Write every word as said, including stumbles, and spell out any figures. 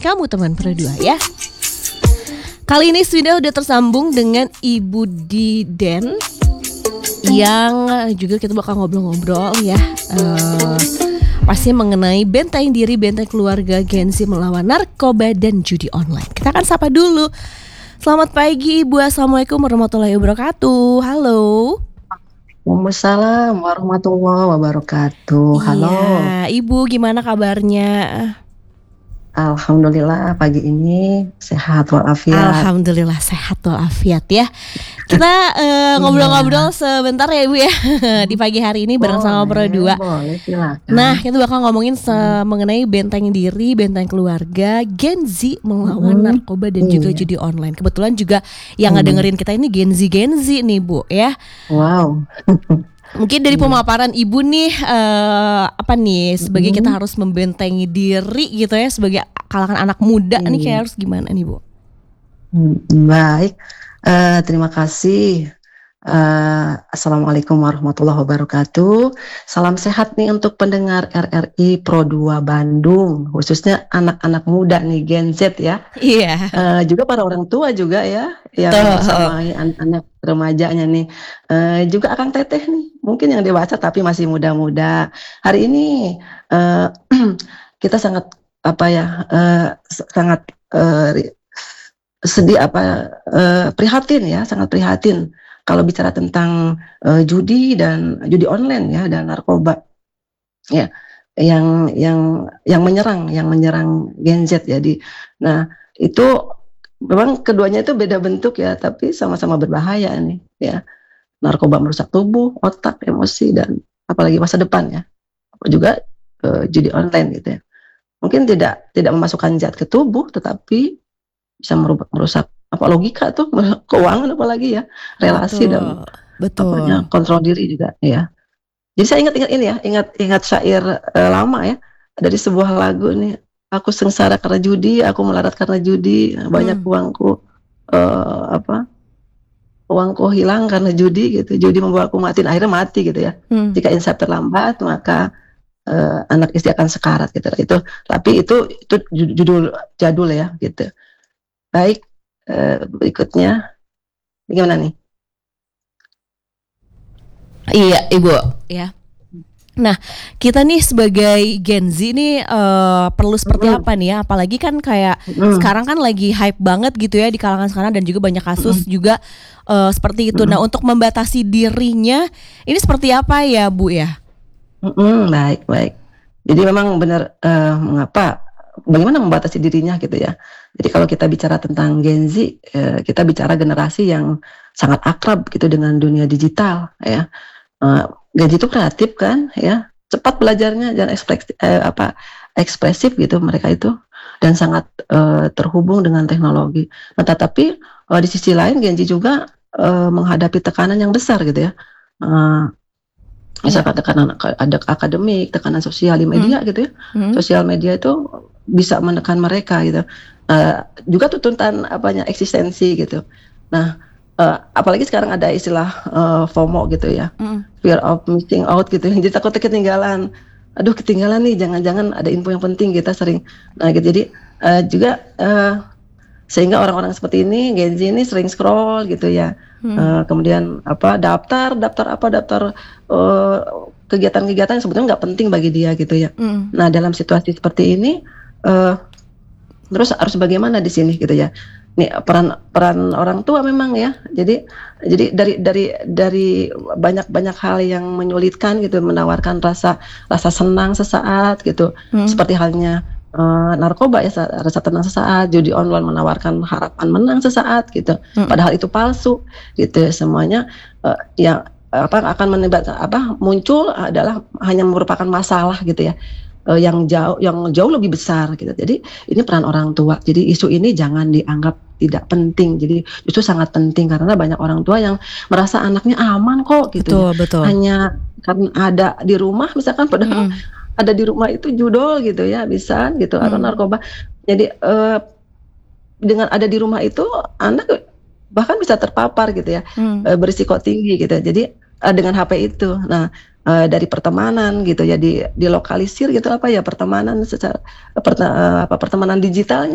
kamu teman Pro dua ya. Kali ini sudah udah tersambung dengan Ibu Diden yang juga kita bakal ngobrol-ngobrol ya. Uh, pasti mengenai benteng diri, benteng keluarga Gen Z melawan narkoba dan judi online. Kita akan sapa dulu. Selamat pagi Ibu, Assalamualaikum warahmatullahi wabarakatuh. Halo. Waalaikumsalam warahmatullahi wabarakatuh. Halo. Iya, Ibu gimana kabarnya? Alhamdulillah pagi ini sehat walafiat. Alhamdulillah sehat walafiat ya. Kita uh, ngobrol-ngobrol sebentar ya Ibu ya di pagi hari ini bareng sama Pro dua. Boleh, silakan. Nah, kita bakal ngomongin se- mengenai benteng diri, benteng keluarga Gen Z melawan Hmm. narkoba dan juga Iya. judi online. Kebetulan juga yang ngedengerin kita ini Gen Z Gen Z nih Bu ya. Wow. Mungkin dari pemaparan Ibu nih eh, apa nih sebagai kita Hmm. harus membentengi diri gitu ya sebagai kalangan anak muda nih kayak Iya. harus gimana nih Bu? Hmm, Baik. Eh, terima kasih. Eh, Assalamualaikum warahmatullahi wabarakatuh. Salam sehat nih untuk pendengar R R I Pro dua Bandung, khususnya anak-anak muda nih Gen Z ya. Iya. Eh, juga para orang tua juga ya yang Betul. bersamai anak-anak remajanya nih. Eh, juga Akang Teteh nih, mungkin yang dewasa tapi masih muda-muda. Hari ini eh, kita sangat apa ya, eh, s- sangat eh, ri- sedih apa eh, prihatin ya, sangat prihatin kalau bicara tentang eh, judi dan judi online ya dan narkoba ya yang yang yang menyerang yang menyerang Gen Z. Jadi, nah itu memang keduanya itu beda bentuk ya, tapi sama-sama berbahaya nih ya. Narkoba merusak tubuh, otak, emosi dan apalagi masa depan ya. Juga eh, judi online gitu ya. Mungkin tidak tidak memasukkan zat ke tubuh, tetapi bisa merubah, merusak apa logika tuh, keuangan apalagi ya, relasi dan Betul. apanya Betul. kontrol diri juga ya. Jadi saya ingat-ingat ini ya, ingat ingat syair eh, lama ya dari sebuah lagu nih. Aku sengsara karena judi, aku melarat karena judi, banyak Hmm. uangku eh, apa uangku hilang karena judi gitu. Judi membawaku mati, akhirnya mati gitu ya. Hmm. Jika insaf terlambat maka eh, anak istri akan sekarat gitu. Itu tapi itu itu ju- judul jadul ya gitu. Baik, eh, berikutnya gimana nih? Iya Ibu ya. Nah, kita nih sebagai Gen Z nih eh, perlu seperti Mm-mm. apa nih ya? Apalagi kan kayak Mm-mm. sekarang kan lagi hype banget gitu ya di kalangan sekarang dan juga banyak kasus juga eh, seperti itu. Nah, Mm-mm. untuk membatasi dirinya ini seperti apa ya, Bu ya? Mm-mm, baik, baik. Jadi memang benar eh, mengapa, bagaimana membatasi dirinya gitu ya. Jadi kalau kita bicara tentang Gen Z, eh, kita bicara generasi yang sangat akrab gitu dengan dunia digital ya. Eh, Gen Z itu kreatif kan ya, cepat belajarnya dan ekspresif, eh, apa ekspresif gitu mereka itu dan sangat eh, terhubung dengan teknologi. Nah, tetapi eh, di sisi lain Gen Z juga eh, menghadapi tekanan yang besar gitu ya. Eh, Iya. Misalkan tekanan ak- ada akademik, tekanan sosial di media gitu ya. Hmm. Sosial media itu bisa menekan mereka gitu. Eh, juga tuntutan apanya eksistensi gitu. Nah, eh, apalagi sekarang ada istilah eh, FOMO gitu ya, Hmm. fear of missing out gitu. Jadi takut ketinggalan. Aduh ketinggalan nih, jangan-jangan ada info yang penting kita sering. Nah gitu. Jadi eh, juga eh, sehingga orang-orang seperti ini Gen Z ini sering scroll gitu ya. Hmm. Eh, kemudian apa daftar daftar apa daftar eh, kegiatan-kegiatan yang sebetulnya nggak penting bagi dia gitu ya. Hmm. Nah dalam situasi seperti ini eh, terus harus bagaimana di sini gitu ya. Nih peran peran orang tua memang ya. Jadi jadi dari dari dari banyak-banyak hal yang menyulitkan gitu, menawarkan rasa rasa senang sesaat gitu. Hmm. Seperti halnya eh, narkoba ya, sa- rasa tenang sesaat, judi online menawarkan harapan menang sesaat gitu. Hmm. Padahal itu palsu gitu. Semuanya eh, yang apa akan menimbulkan apa muncul adalah hanya merupakan masalah gitu ya. Eh, yang jauh yang jauh lebih besar gitu. Jadi ini peran orang tua. Jadi isu ini jangan dianggap tidak penting. Jadi justru sangat penting karena banyak orang tua yang merasa anaknya aman kok gitu ya. Betul, betul. Hanya karena ada di rumah misalkan, padahal Hmm. ada di rumah itu judol gitu ya, bisa gitu atau Hmm. narkoba. Jadi eh, dengan ada di rumah itu anak bahkan bisa terpapar gitu ya, Hmm. eh, berisiko tinggi gitu. Jadi eh, dengan H P itu. Nah, eh, dari pertemanan gitu ya, di dilokalisir gitu apa ya pertemanan secara perta- eh, apa pertemanan digitalnya